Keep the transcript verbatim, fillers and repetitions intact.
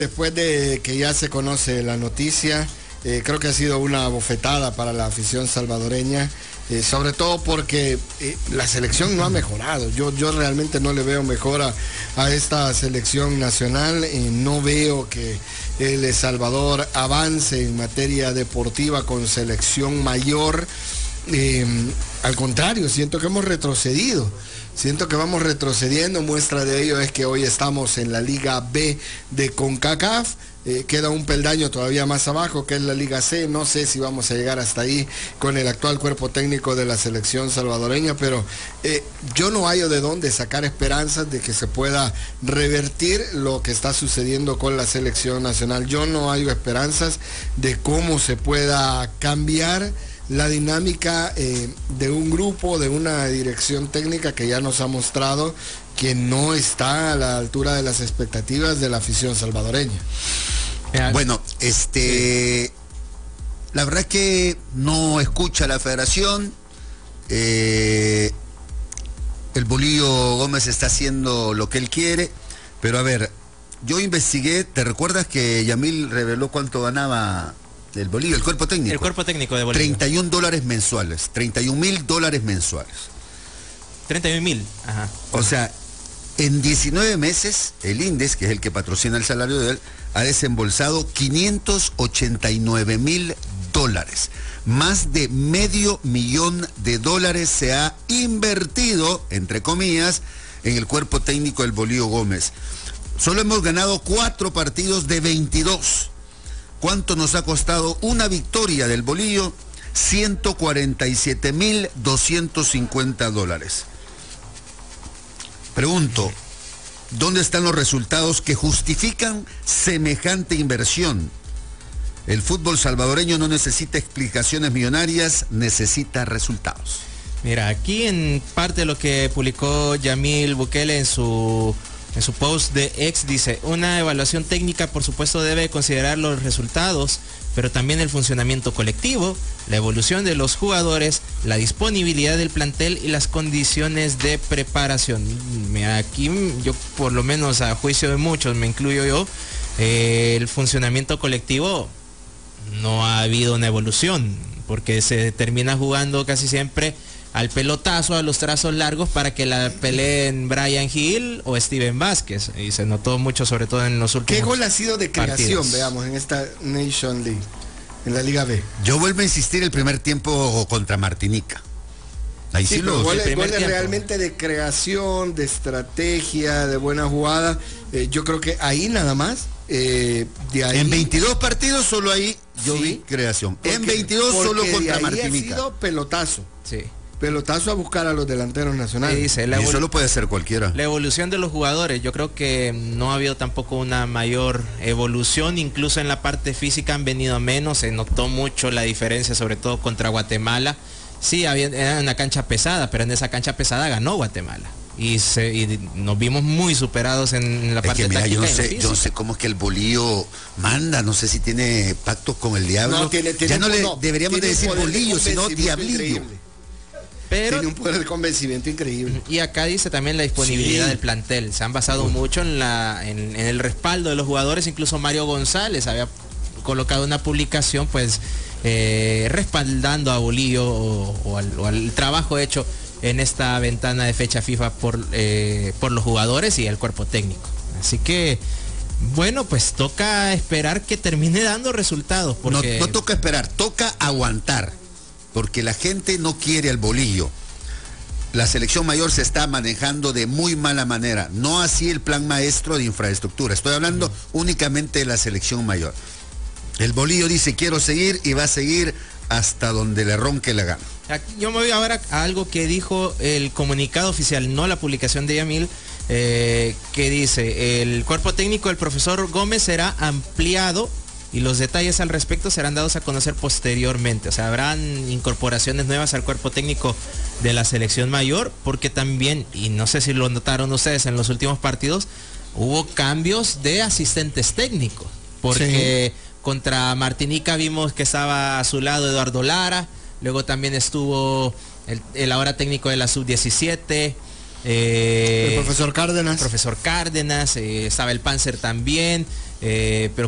Después de que ya se conoce la noticia, eh, creo que ha sido una bofetada para la afición salvadoreña, eh, sobre todo porque eh, la selección no ha mejorado. Yo, yo realmente no le veo mejora a esta selección nacional, eh, no veo que El Salvador avance en materia deportiva con selección mayor. Eh, al contrario, siento que hemos retrocedido. Siento que vamos retrocediendo. Muestra de ello es que hoy estamos en la Liga B de CONCACAF. Eh, queda un peldaño todavía más abajo, que es la Liga C. No sé si vamos a llegar hasta ahí con el actual cuerpo técnico de la selección salvadoreña, pero eh, yo no hallo de dónde sacar esperanzas de que se pueda revertir lo que está sucediendo con la selección nacional. Yo no hallo esperanzas de cómo se pueda cambiar la dinámica eh, de un grupo, de una dirección técnica que ya nos ha mostrado que no está a la altura de las expectativas de la afición salvadoreña. Bueno, este, la verdad es que no escucha la federación. Eh, el Bolillo Gómez está haciendo lo que él quiere, pero a ver, yo investigué. ¿Te recuerdas que Yamil reveló cuánto ganaba el Bolillo, el cuerpo técnico? El cuerpo técnico de Bolillo. treinta y un dólares mensuales, treinta y un mil dólares mensuales. treinta y un mil, ajá. O sea, en diecinueve meses, el INDES, que es el que patrocina el salario de él, ha desembolsado quinientos ochenta y nueve mil dólares. Más de medio millón de dólares se ha invertido, entre comillas, en el cuerpo técnico del Bolillo Gómez. Solo hemos ganado cuatro partidos de veintidós. ¿Cuánto nos ha costado una victoria del Bolillo? ciento cuarenta y siete mil doscientos cincuenta dólares. Pregunto, ¿dónde están los resultados que justifican semejante inversión? El fútbol salvadoreño no necesita explicaciones millonarias, necesita resultados. Mira, aquí en parte de lo que publicó Yamil Bukele en su... En su post de X dice: una evaluación técnica por supuesto debe considerar los resultados, pero también el funcionamiento colectivo, la evolución de los jugadores, la disponibilidad del plantel y las condiciones de preparación. Mira, aquí yo, por lo menos a juicio de muchos, me incluyo yo, eh, el funcionamiento colectivo no ha habido una evolución, porque se termina jugando casi siempre al pelotazo, a los trazos largos para que la peleen Brian Hill o Steven Vázquez, y se notó mucho sobre todo en los últimos. ¿Qué gol ha sido de creación, partidos? veamos, en esta Nation League, en la Liga B? Yo vuelvo a insistir, el primer tiempo contra Martinica. Ahí sí, sí los goles, goles realmente de creación, de estrategia, de buena jugada. Eh, yo creo que ahí nada más. Eh, de ahí, en veintidós partidos solo ahí yo sí, vi creación. Porque, en veintidós solo contra Martinica. Ha sido pelotazo. Sí. Pelotazo a buscar a los delanteros nacionales. Sí, dice, y eso lo puede hacer cualquiera. La evolución de los jugadores, yo creo que no ha habido tampoco una mayor evolución, incluso en la parte física han venido menos, se notó mucho la diferencia, sobre todo contra Guatemala. Sí, había, era una cancha pesada, pero en esa cancha pesada ganó Guatemala. Y, se, y nos vimos muy superados en la es parte que, mira, táctica. Yo no, sé, yo no sé cómo es que el Bolillo manda, no sé si tiene pactos con el diablo. No, tiene, tiene ya no, un, le no, deberíamos de decir Bolillo, de sino Diablillo. Increíble. Pero, tiene un poder de convencimiento increíble. Y acá dice también la disponibilidad sí. del plantel. Se han basado Uf. mucho en, la, en, en el respaldo de los jugadores. Incluso Mario González había colocado una publicación pues eh, respaldando a Bolillo o, o, al, o al trabajo hecho en esta ventana de fecha FIFA por, eh, por los jugadores y el cuerpo técnico. Así que, bueno, pues toca esperar que termine dando resultados. Porque... No, no toca esperar, toca aguantar. Porque la gente no quiere al Bolillo. La selección mayor se está manejando de muy mala manera. No así el plan maestro de infraestructura. Estoy hablando uh-huh. únicamente de la selección mayor. El Bolillo dice quiero seguir y va a seguir hasta donde le ronque la gana. Aquí yo me voy ahora a algo que dijo el comunicado oficial, no la publicación de Yamil, eh, que dice: el cuerpo técnico del profesor Gómez será ampliado y los detalles al respecto serán dados a conocer posteriormente. O sea, habrán incorporaciones nuevas al cuerpo técnico de la selección mayor, porque también, y no sé si lo notaron ustedes en los últimos partidos, hubo cambios de asistentes técnicos, porque sí. contra Martinica vimos que estaba a su lado Eduardo Lara, luego también estuvo el, el ahora técnico de la sub diecisiete, eh, el profesor Cárdenas. Profesor Cárdenas, eh, estaba el Panzer también. eh, pero